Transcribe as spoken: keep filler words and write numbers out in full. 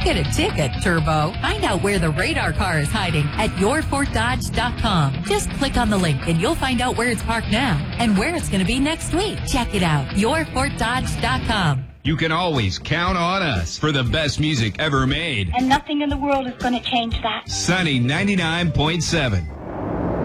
get a ticket, Turbo. Find out where the radar car is hiding at your fort dodge dot com. Just click on the link and you'll find out where it's parked now and where it's going to be next week. Check it out, your fort dodge dot com. You can always count on us for the best music ever made. And nothing in the world is going to change that. Sunny ninety-nine point seven.